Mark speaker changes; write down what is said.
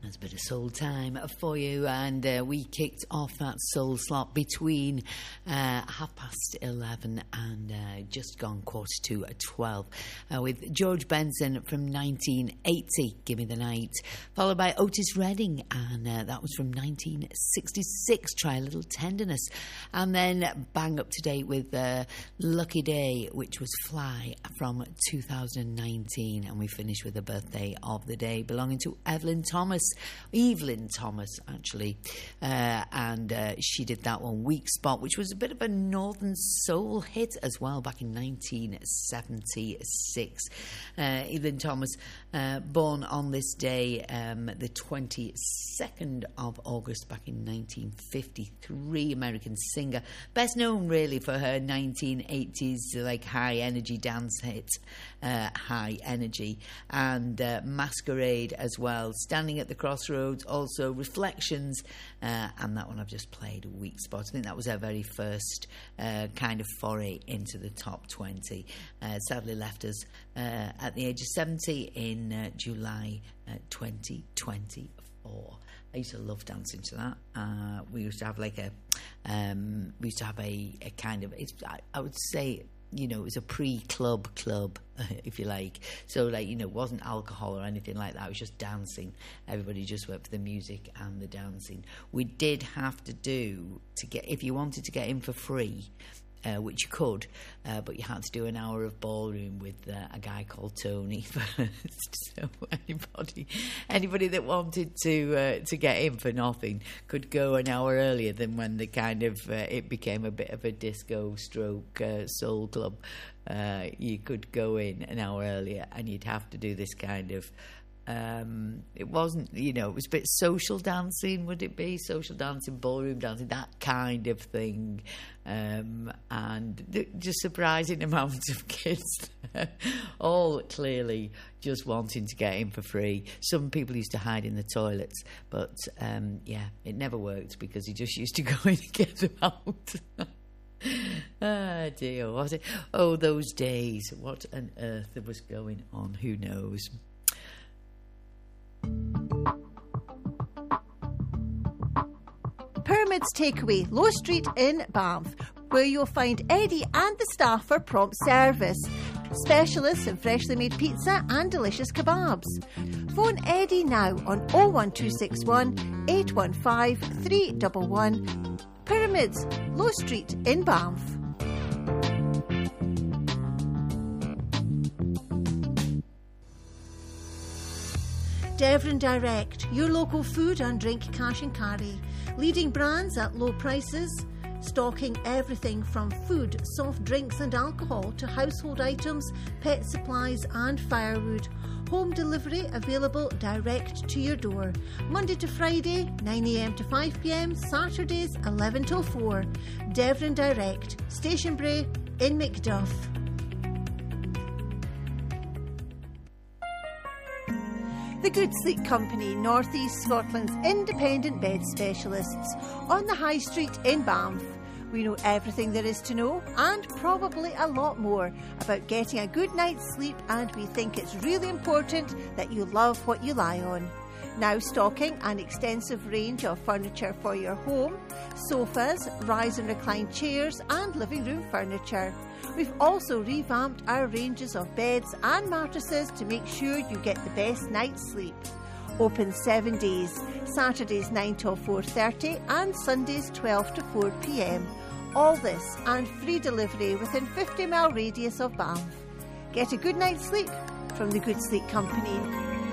Speaker 1: There's a bit of soul time for you, and we kicked off that soul slot between 11:30 and just gone 11:45 with George Benson from 1980, Give Me the Night, followed by Otis Redding, and that was from 1966, Try a Little Tenderness, and then bang up to date with Lucky Day, which was Fly from 2019, and we finished with the birthday of the day belonging to Evelyn Thomas, actually, and she did that one, Weak Spot, which was a bit of a northern soul hit as well back in 1976. Evelyn Thomas, born on this day, the 22nd of August back in 1953, American singer, best known really for her 1980s like high energy dance hit, High Energy, and Masquerade as well, Standing at the Crossroads, also Reflections, and that one I've just played, Weak Spot. I think that was her very first kind of foray into the top 20. Sadly left us at the age of 70 in July 2024. I used to love dancing to that. We used to have like a kind of, I would say, you know, it was a pre-club, if you like. So, like, you know, it wasn't alcohol or anything like that. It was just dancing. Everybody just went for the music and the dancing. We did have to do, if you wanted to get in for free, which you could, but you had to do an hour of ballroom with a guy called Tony first. So anybody that wanted to get in for nothing could go an hour earlier than when the kind of it became a bit of a disco stroke soul club. You could go in an hour earlier, and you'd have to do this kind of. It wasn't, you know, it was a bit social dancing, would it be? Social dancing, ballroom dancing, that kind of thing. And just surprising amounts of kids, all clearly just wanting to get in for free. Some people used to hide in the toilets, but yeah, it never worked because you just used to go in and get them out. Ah, dear, was it? Oh, those days. What on earth was going on? Who knows?
Speaker 2: Pyramids Takeaway, Low Street in Banff, where you'll find Eddie and the staff for prompt service. Specialists in freshly made pizza and delicious kebabs. Phone Eddie now on 01261 815 311. Pyramids, Low Street in Banff. Devon Direct, your local food and drink cash and carry. Leading brands at low prices, stocking everything from food, soft drinks and alcohol to household items, pet supplies and firewood. Home delivery available direct to your door. Monday to Friday, 9 a.m. to 5 p.m, Saturdays 11 till 4. Devon Direct, Stationbury in Macduff. The Good Sleep Company, North East Scotland's independent bed specialists, on the High Street in Banff. We know everything there is to know, and probably a lot more, about getting a good night's sleep, and we think it's really important that you love what you lie on. Now stocking an extensive range of furniture for your home, sofas, rise and recline chairs and living room furniture. We've also revamped our ranges of beds and mattresses to make sure you get the best night's sleep. Open 7 days, Saturdays 9 till 4:30 and Sundays 12 to 4 p.m. All this and free delivery within 50 mile radius of Banff. Get a good night's sleep from the Good Sleep Company.